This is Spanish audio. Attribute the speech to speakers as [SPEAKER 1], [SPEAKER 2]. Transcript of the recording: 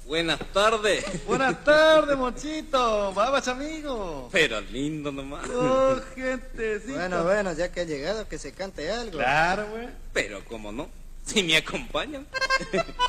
[SPEAKER 1] Buenas tardes.
[SPEAKER 2] Buenas tardes, Monchito. Babas, amigo.
[SPEAKER 1] Pero lindo nomás.
[SPEAKER 2] Oh, gentecita.
[SPEAKER 3] Bueno, ya que ha llegado, que se cante algo.
[SPEAKER 2] Claro, güey.
[SPEAKER 1] Pero cómo no, si me acompañan.